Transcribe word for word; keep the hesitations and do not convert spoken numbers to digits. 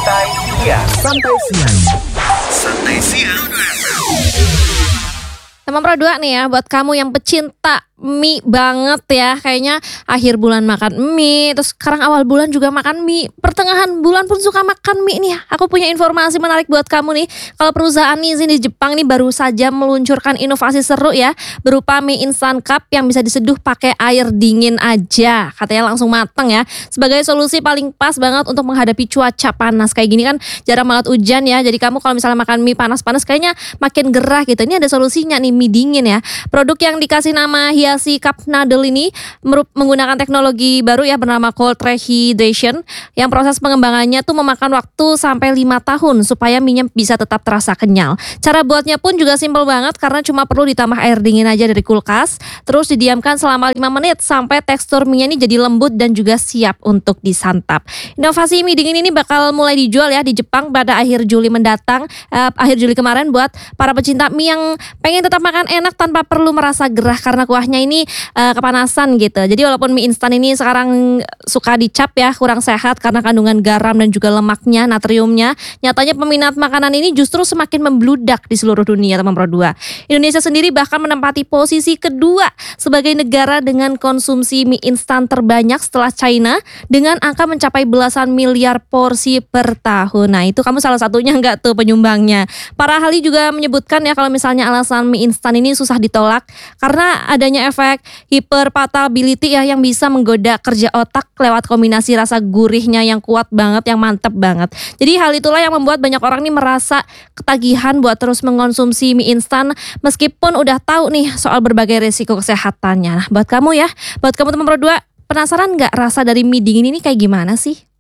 Santai siang. Santai siang. Santai siang. Teman Pro dua nih ya, buat kamu yang pecinta mie banget ya, kayaknya akhir bulan makan mie, terus sekarang awal bulan juga makan mie, pertengahan bulan pun suka makan mie nih. Aku punya informasi menarik buat kamu nih. Kalau perusahaan Nissin di Jepang nih baru saja meluncurkan inovasi seru ya, berupa mie instant cup yang bisa diseduh pakai air dingin aja. Katanya langsung mateng ya, sebagai solusi paling pas banget untuk menghadapi cuaca panas kayak gini kan, jarang banget hujan ya. Jadi kamu kalau misalnya makan mie panas-panas kayaknya makin gerah gitu. Ini ada solusinya nih, mie dingin ya. Produk yang dikasih nama Hiyashi Cup Noodle ini menggunakan teknologi baru ya bernama cold rehydration, yang proses pengembangannya tuh memakan waktu sampai lima tahun supaya mie-nya bisa tetap terasa kenyal. Cara buatnya pun juga simpel banget karena cuma perlu ditambah air dingin aja dari kulkas, terus didiamkan selama lima menit sampai tekstur mie-nya ini jadi lembut dan juga siap untuk disantap. Inovasi mie dingin ini bakal mulai dijual ya di Jepang pada akhir Juli mendatang, eh, akhir Juli kemarin buat para pecinta mie yang pengen tetap makan enak tanpa perlu merasa gerah karena kuahnya ini uh, kepanasan gitu. Jadi walaupun mie instan ini sekarang suka dicap ya kurang sehat karena kandungan garam dan juga lemaknya, natriumnya, nyatanya peminat makanan ini justru semakin membludak di seluruh dunia, teman Pro dua. Indonesia sendiri bahkan menempati posisi kedua sebagai negara dengan konsumsi mie instan terbanyak setelah China dengan angka mencapai belasan miliar porsi per tahun. Nah, itu kamu salah satunya enggak tuh penyumbangnya. Para ahli juga menyebutkan ya kalau misalnya alasan mie instan ini susah ditolak karena adanya efek hyperpalatability ya yang bisa menggoda kerja otak lewat kombinasi rasa gurihnya yang kuat banget, yang mantep banget. Jadi hal itulah yang membuat banyak orang nih merasa ketagihan buat terus mengonsumsi mie instan meskipun udah tahu nih soal berbagai risiko kesehatannya. Nah, buat kamu ya, buat kamu teman Pro dua, penasaran nggak rasa dari mie dingin ini kayak gimana sih?